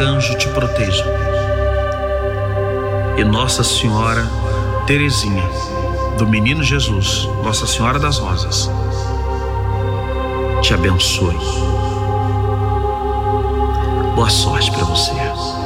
arcanjo te proteja. E Nossa Senhora Teresinha, do Menino Jesus, Nossa Senhora das Rosas, te abençoe. Boa sorte para você.